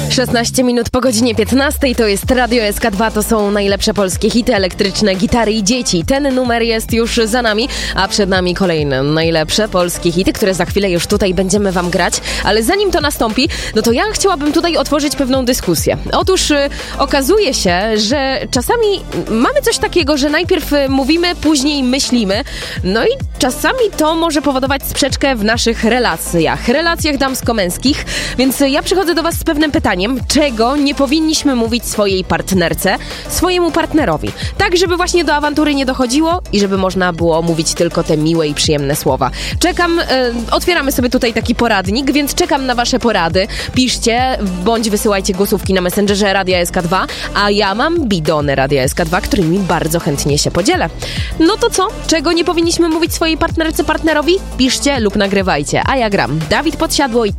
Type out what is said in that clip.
16 minut po godzinie 15 to jest Radio SK2, to są najlepsze polskie hity, elektryczne gitary i dzieci. Ten numer jest już za nami, a przed nami kolejne najlepsze polskie hity, które za chwilę już tutaj będziemy wam grać. Ale zanim to nastąpi, no to ja chciałabym tutaj otworzyć pewną dyskusję. Otóż okazuje się, że czasami mamy coś takiego, że najpierw mówimy, później myślimy. No i czasami to może powodować sprzeczkę w naszych relacjach damsko-męskich. Więc ja przychodzę do was z pewnym pytaniem, czego nie powinniśmy mówić swojej partnerce, swojemu partnerowi. Tak, żeby właśnie do awantury nie dochodziło i żeby można było mówić tylko te miłe i przyjemne słowa. Czekam, otwieramy sobie tutaj taki poradnik, więc czekam na wasze porady. Piszcie, bądź wysyłajcie głosówki na Messengerze Radia SK2, a ja mam bidony Radia SK2, którymi bardzo chętnie się podzielę. No to co? Czego nie powinniśmy mówić swojej partnerce, partnerowi? Piszcie lub nagrywajcie, a ja gram. Dawid Podsiadło i